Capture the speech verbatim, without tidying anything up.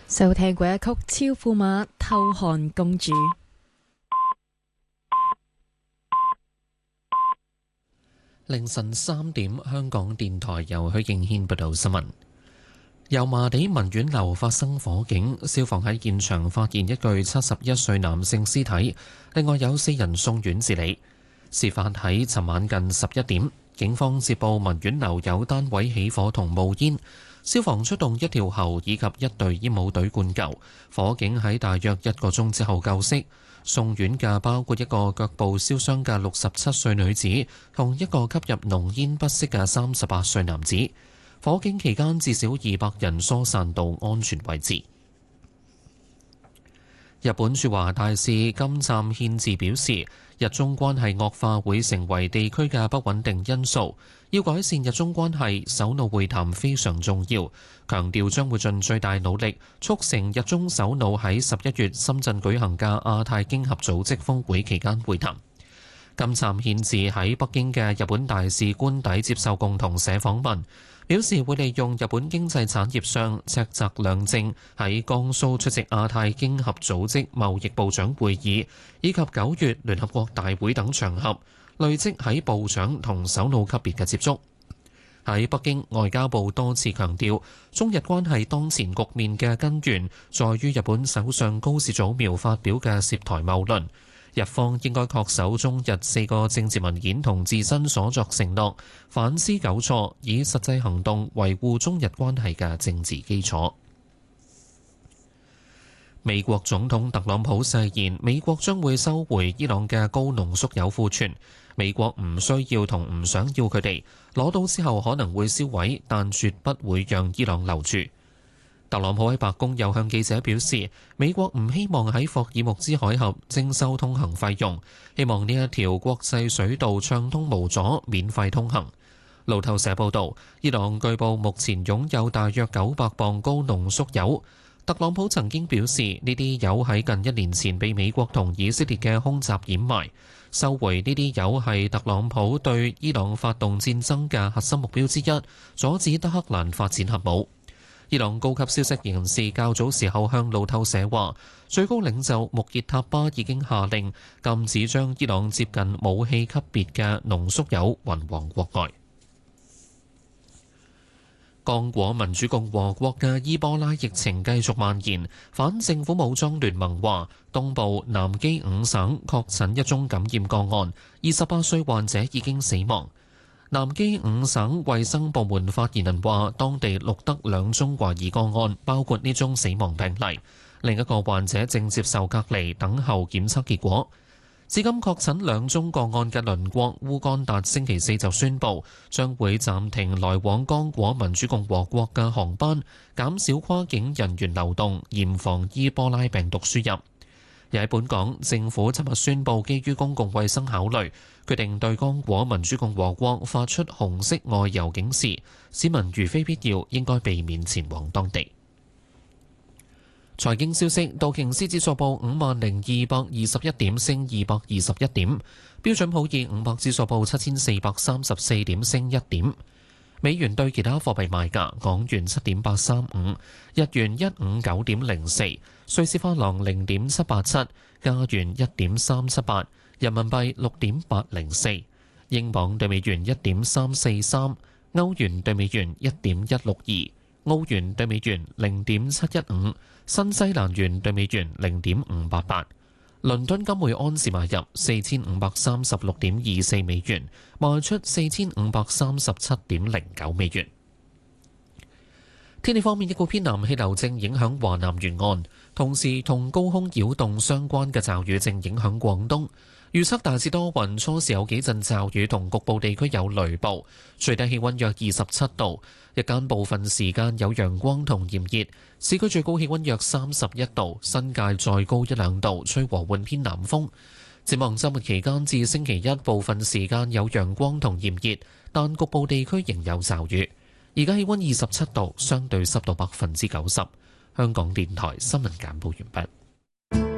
收聽過一曲超富馬偷看公主。 凌晨三點，香港電台由許敬軒報道新聞。油麻地文苑樓發生火警，消防喺現場發現一具七十一歲男性屍體，另外有四人送院治理。事發喺尋晚近十一點，警方接報文苑樓有單位起火同冒煙，消防出動一條喉以及一隊煙霧隊灌救，火警喺大約一個鐘之後救熄。送院嘅包括一個腳部燒傷嘅六十七歲女子，同一個吸入濃煙不適嘅三十八歲男子。火警期間至少二百人疏散到安全位置。日本駐華大使金站憲治表示，日中關係惡化會成為地區嘅不穩定因素，要改善日中關係，首腦會談非常重要，強調將會盡最大努力促成日中首腦喺十一月深圳舉行嘅亞太經合組織峰會期間會談。金站憲治喺北京嘅日本大使官邸接受共同社訪問，表示會利用日本經濟產業上赤澤亮正喺江蘇出席亞太經合組織貿易部長會議，以及九月聯合國大會等場合，累積喺部長同首腦級別嘅接觸。喺北京，外交部多次強調，中日關係當前局面嘅根源，在於日本首相高市早苗發表嘅涉台謬論。日方應該恪守中日四個政治文件同自身所作承諾，反思糾錯，以實際行動維護中日關係嘅政治基礎。美國總統特朗普誓言，美國將會收回伊朗嘅高濃縮鈾庫存，美國唔需要同唔想要佢哋，攞到之後可能會銷毀，但絕不會讓伊朗留住。特朗普喺白宮又向記者表示，美國唔希望喺霍爾木茲海峽徵收通行費用，希望呢一條國際水道暢通無阻，免費通行。路透社報導，伊朗據報目前擁有大約九百磅高濃縮鈾。特朗普曾經表示，呢啲鈾喺近一年前被美國同以色列嘅空襲掩埋，收回呢啲鈾係特朗普對伊朗發動戰爭嘅核心目標之一，阻止德黑蘭發展核武。伊朗高級消息人士較早時候向路透社話，最高領袖穆傑塔巴已經下令禁止將伊朗接近武器級別嘅濃縮鈾運往國外。剛果民主共和國嘅伊波拉疫情繼續蔓延，反政府武裝聯盟話，東部南基五省確診一宗感染個案，二十八歲患者已經死亡。南基五省衛生部門發言人話，當地錄得兩宗懷疑個案，包括呢宗死亡病例。另一個患者正接受隔離，等候檢測結果。至今確診兩宗個案嘅鄰國烏干達星期四就宣布，將會暫停來往剛果民主共和國嘅航班，減少跨境人員流動，嚴防伊波拉病毒輸入。而喺本港，政府尋日宣布，基於公共衛生考慮，決定對剛果民主共和國發出紅色外遊警示，市民如非必要，應該避免前往當地。財經消息，道瓊斯指數報五萬零二百二十一點，升二百二十一點；標準普爾五百指數報七千四百三十四點，升一點。美元對其他貨幣賣價：港元七點八三五，日元一五九點零四，瑞士法郎零點七八七，加元一點三七八，人民幣六點八零四，英鎊對美元一點三四三，歐元對美元一點一六二，澳元對美元零點七一五，新西蘭元對美元零點五八八。倫敦金每安士買入四千五百三十六點二四美元，賣出四千五百三十七點零九美元。天氣方面，一股偏南氣流正影響華南沿岸，同時同高空擾動相關嘅驟雨正影響廣東。預測大致多雲，初時有幾陣驟雨，同局部地區有雷暴。最低氣溫約二十七度，日間部分時間有陽光同炎熱。市區最高氣溫約三十一度，新界再高一兩度，吹和緩偏南風。展望週末期間至星期一，部分時間有陽光同炎熱，但局部地區仍有驟雨。而家氣溫二十七度，相對濕度百分之九十。香港電台新聞簡報完畢。